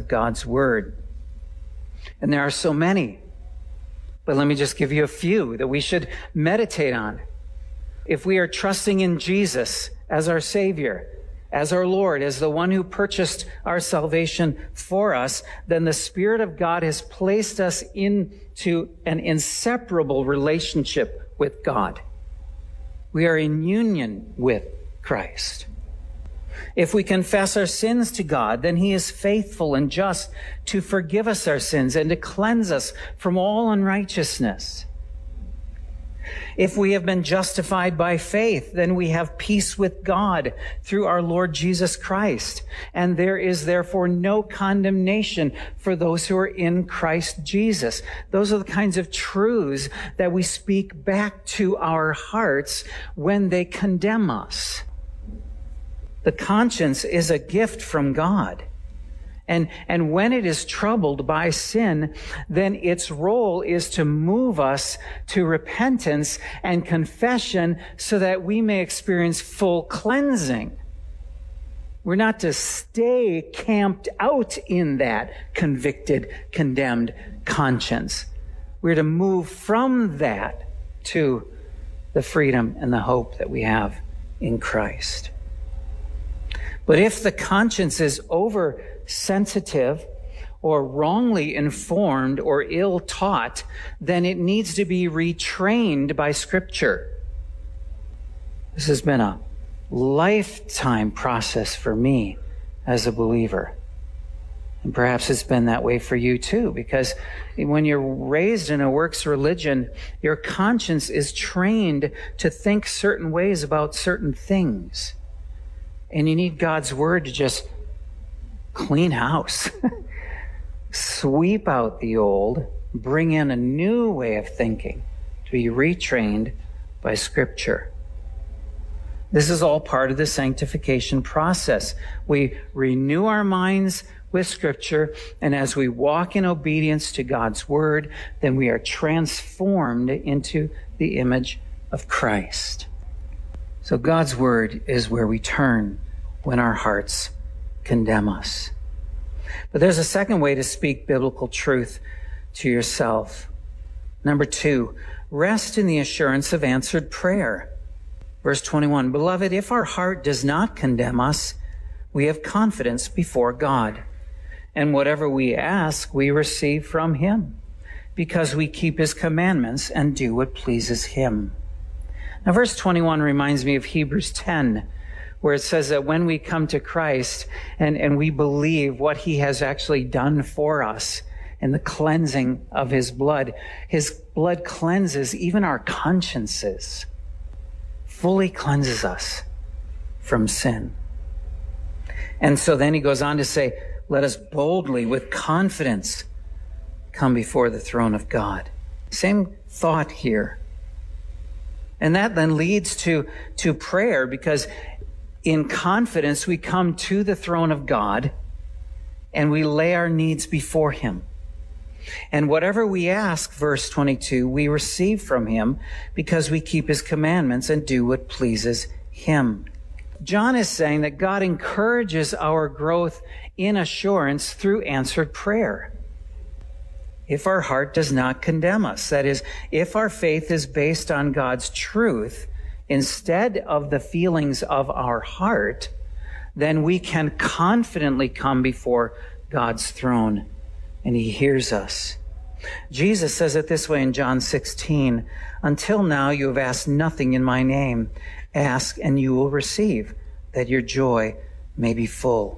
of God's Word. And there are so many. But let me just give you a few that we should meditate on. If we are trusting in Jesus as our Savior, as our Lord, as the one who purchased our salvation for us, then the Spirit of God has placed us into an inseparable relationship with God. We are in union with Christ. If we confess our sins to God, then He is faithful and just to forgive us our sins and to cleanse us from all unrighteousness. If we have been justified by faith, then we have peace with God through our Lord Jesus Christ. And there is therefore no condemnation for those who are in Christ Jesus. Those are the kinds of truths that we speak back to our hearts when they condemn us. The conscience is a gift from God. And when it is troubled by sin, then its role is to move us to repentance and confession so that we may experience full cleansing. We're not to stay camped out in that convicted, condemned conscience. We're to move from that to the freedom and the hope that we have in Christ. But if the conscience is oversensitive or wrongly informed or ill-taught, then it needs to be retrained by Scripture. This has been a lifetime process for me as a believer. And perhaps it's been that way for you too, because when you're raised in a works religion, your conscience is trained to think certain ways about certain things. And you need God's Word to just clean house, sweep out the old, bring in a new way of thinking, to be retrained by Scripture. This is all part of the sanctification process. We renew our minds with Scripture, and as we walk in obedience to God's Word, then we are transformed into the image of Christ. So God's Word is where we turn when our hearts condemn us. But there's a second way to speak biblical truth to yourself. Number 2, rest in the assurance of answered prayer. Verse 21, Beloved, if our heart does not condemn us, we have confidence before God. And whatever we ask, we receive from Him, because we keep His commandments and do what pleases Him. Now, verse 21 reminds me of Hebrews 10, where it says that when we come to Christ and we believe what He has actually done for us and the cleansing of His blood cleanses even our consciences, fully cleanses us from sin. And so then he goes on to say, let us boldly, with confidence, come before the throne of God. Same thought here. And that then leads to prayer, because in confidence we come to the throne of God and we lay our needs before Him. And whatever we ask, verse 22, we receive from Him because we keep His commandments and do what pleases Him. John is saying that God encourages our growth in assurance through answered prayer. If our heart does not condemn us, that is, if our faith is based on God's truth instead of the feelings of our heart, then we can confidently come before God's throne and He hears us. Jesus says it this way in John 16, Until now you have asked nothing in my name. Ask and you will receive, that your joy may be full.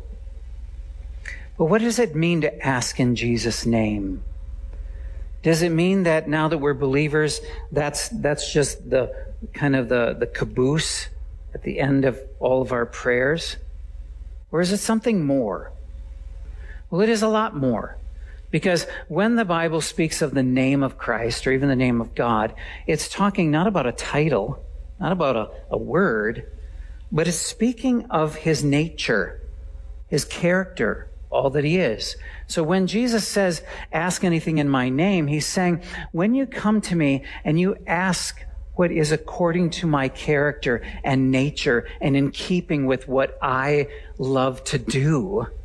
But what does it mean to ask in Jesus' name? Does it mean that now that we're believers, that's just the kind of the caboose at the end of all of our prayers? Or is it something more? Well, it is a lot more. Because when the Bible speaks of the name of Christ or even the name of God, it's talking not about a title, not about a word, but it's speaking of His nature, His character, all that He is. So when Jesus says, ask anything in my name, He's saying, when you come to me and you ask what is according to my character and nature and in keeping with what I love to do,